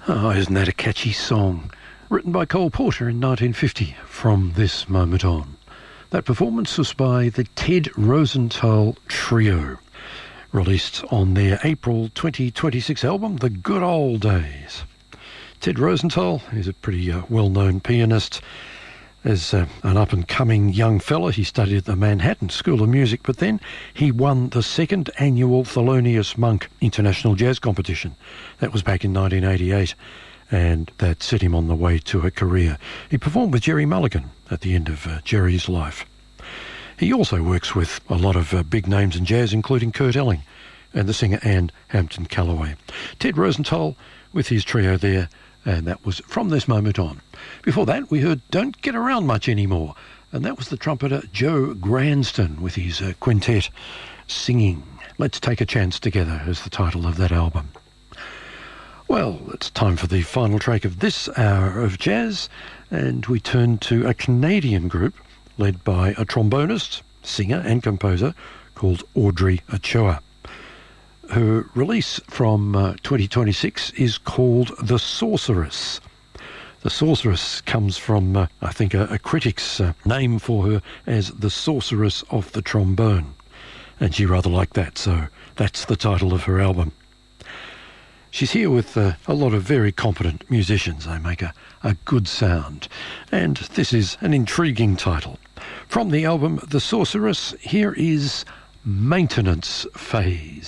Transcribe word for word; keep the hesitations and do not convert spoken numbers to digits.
Oh, isn't that a catchy song? Written by Cole Porter in nineteen fifty, From This Moment On. That performance was by the Ted Rosenthal Trio, released on their April twenty twenty-six album, The Good Old Days. Ted Rosenthal is a pretty uh, well-known pianist. As uh, an up-and-coming young fella, he studied at the Manhattan School of Music, but then he won the second annual Thelonious Monk International Jazz Competition. That was back in nineteen eighty-eight, and that set him on the way to a career. He performed with Gerry Mulligan at the end of uh, Gerry's life. He also works with a lot of uh, big names in jazz, including Kurt Elling and the singer Ann Hampton Callaway. Ted Rosenthal with his trio there, and that was From This Moment On. Before that, we heard Don't Get Around Much Anymore, and that was the trumpeter Joe Granston with his uh, quintet singing Let's Take a Chance Together is the title of that album. Well, it's time for the final track of this hour of jazz, and we turn to a Canadian group led by a trombonist, singer and composer called Audrey Ochoa. Her release from uh, twenty twenty-six is called The Sorceress. The Sorceress comes from, uh, I think, a, a critic's uh, name for her as the Sorceress of the Trombone. And she rather liked that, so that's the title of her album. She's here with uh, a lot of very competent musicians. They make a, a good sound. And this is an intriguing title. From the album The Sorceress, here is Maintenance Phase.